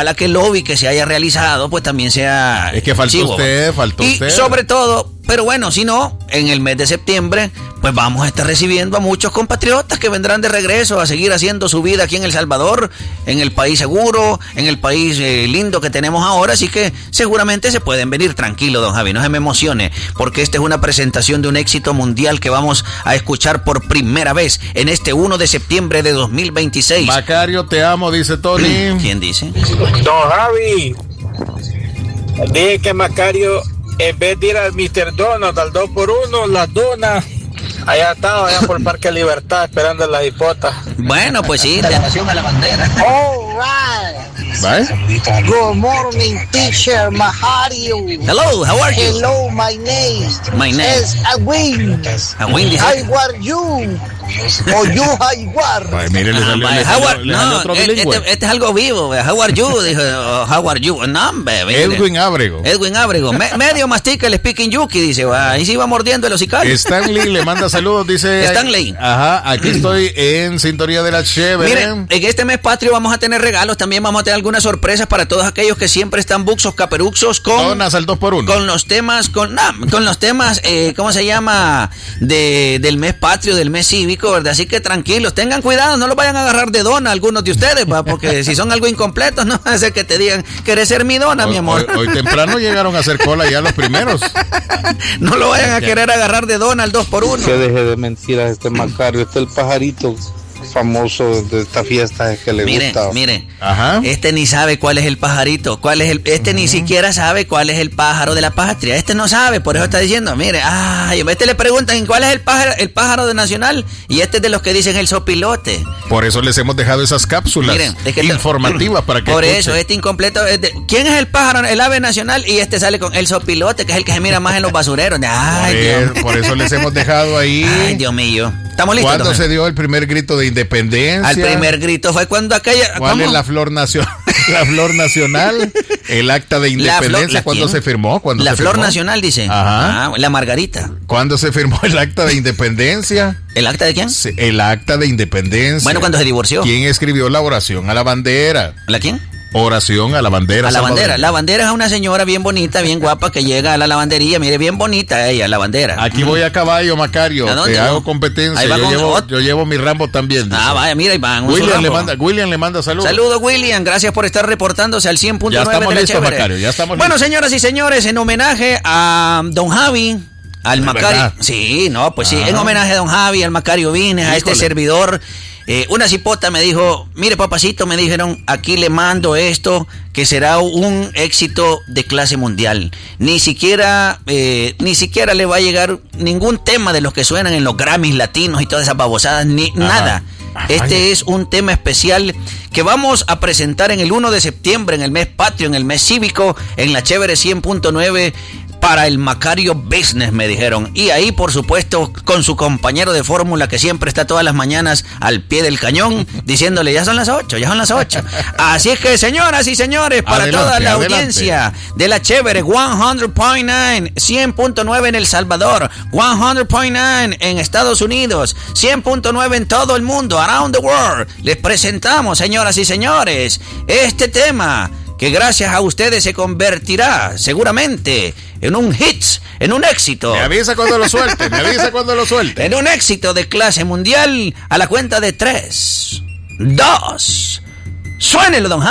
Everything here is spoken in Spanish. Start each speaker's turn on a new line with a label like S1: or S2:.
S1: ojalá que el lobby que se haya realizado pues también sea...
S2: Es que faltó usted.
S1: Y sobre todo, pero bueno, si no, en el mes de septiembre pues vamos a estar recibiendo a muchos compatriotas que vendrán de regreso a seguir haciendo su vida aquí en El Salvador, en el país seguro, en el país lindo que tenemos ahora, así que seguramente se pueden venir tranquilos, don Javi, no se me emocione, porque esta es una presentación de un éxito mundial que vamos a escuchar por primera vez en este 1 de septiembre de 2026.
S2: Macario, te amo, dice Tony.
S1: ¿Quién dice?
S3: Don Javi, dije que Macario, en vez de ir al Mr. Donald al 2x1, las donas, allá estaba, allá por el Parque Libertad, esperando en la hipota.
S1: Bueno, pues sí.
S4: Nación a la bandera.
S5: All right.
S2: ¿Vale?
S5: Good morning, teacher Mahario.
S1: Hello, how are you?
S5: Hello, my name.
S1: My name
S5: is Awin.
S1: Awin, dice.
S5: How are you? O you, how are.
S2: Ay, mire, le salió otro bilingüe.
S1: Este es algo vivo. How are you? Dijo, how are you? No, hombre,
S2: Edwin Ábrego.
S1: Edwin Ábrego. Medio mastica el speaking yuki, dice. Ahí sí va mordiendo el hocical.
S2: Stanley le manda saludos, dice.
S1: Stanley.
S2: Ajá, aquí estoy en sintonía de la chévere.
S1: Miren, en este mes patrio vamos a tener regalos. También vamos a tener algunas sorpresas para todos aquellos que siempre están buxos, caperuxos con...
S2: Donas al 2x1.
S1: Con los temas, con los temas, ¿cómo se llama? Del mes patrio, del mes cívico, ¿verdad? Así que tranquilos, tengan cuidado, no los vayan a agarrar de dona algunos de ustedes, ¿va? Porque si son algo incompletos, no va a ser que te digan, ¿querés ser mi dona, mi amor?
S2: Hoy temprano llegaron a hacer cola ya los primeros.
S1: No lo vayan a querer agarrar de dona al 2x1.
S6: Que deje de mentiras este Macario, este es el pajarito famoso de esta fiesta que le gusta.
S1: Mire,
S2: ajá.
S1: Este ni sabe cuál es el pajarito, ni siquiera sabe cuál es el pájaro de la patria. Este no sabe, por eso está diciendo, mire, este le preguntan cuál es el pájaro de nacional y este es de los que dicen el sopilote.
S2: Por eso les hemos dejado esas cápsulas informativas para que
S1: por
S2: escuchen.
S1: eso este incompleto ¿quién es el pájaro, el ave nacional? Y este sale con el sopilote, que es el que se mira más en los basureros.
S2: Por eso les hemos dejado ahí.
S1: Ay, Dios mío. ¿Estamos listos?
S2: ¿Cuándo se dio el primer grito de independencia?
S1: El primer grito fue cuando aquella...
S2: ¿Cuál es la flor nacional? La flor nacional, el acta de independencia, ¿cuándo se firmó?
S1: La flor nacional, dice.
S2: Ajá.
S1: La margarita.
S2: ¿Cuándo se firmó el acta de independencia?
S1: ¿El acta de quién?
S2: El acta de independencia.
S1: Bueno, cuando se divorció.
S2: ¿Quién escribió la oración a la bandera?
S1: ¿La quién?
S2: Oración a la bandera.
S1: A la bandera. La bandera es una señora bien bonita, bien guapa, que llega a la lavandería. Mire, bien bonita ella, la bandera.
S2: Aquí voy a caballo, Macario. Te hago competencia. Yo llevo mi Rambo también. Dice.
S1: Vaya, mira, Iván.
S2: William le manda saludos.
S1: Saludos, William. Gracias por estar reportándose al 100.9
S2: ya estamos
S1: de la
S2: listos,
S1: chévere.
S2: Macario. Ya estamos
S1: bueno,
S2: listos.
S1: señoras y señores, en homenaje a don Javi, al Macario. ¿Verdad? Sí, no, pues sí. En homenaje a don Javi, al Macario Vines, a este servidor. Una cipota me dijo, mire papacito, me dijeron, aquí le mando esto, que será un éxito de clase mundial. Ni siquiera le va a llegar ningún tema de los que suenan en los Grammys latinos y todas esas babosadas, nada. Este es un tema especial que vamos a presentar en el 1 de septiembre, en el mes patrio, en el mes cívico, en la chévere 100.9, para el Macario Business, me dijeron. Y ahí, por supuesto, con su compañero de fórmula que siempre está todas las mañanas al pie del cañón, diciéndole, ya son las 8. Así es que, señoras y señores, para toda la audiencia de la chévere 100.9, 100.9 en El Salvador, 100.9 en Estados Unidos, 100.9 en todo el mundo, around the world, les presentamos, señoras y señores, este tema que gracias a ustedes se convertirá seguramente en un hit, en un éxito.
S2: Me avisa cuando lo suelte,
S1: En un éxito de clase mundial a la cuenta de 3, 2, suénelo, don Javi.